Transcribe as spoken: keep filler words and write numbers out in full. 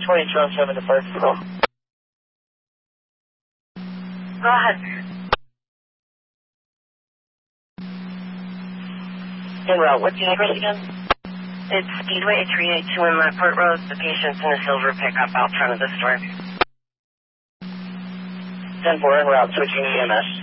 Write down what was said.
twenty-two oh seven to Parkville. Go ahead. En route, what's the address again? It's Speedway three eighty-two in Lamport Road. The patient's in a silver pickup out front of the store. ten four en route, switching E M S.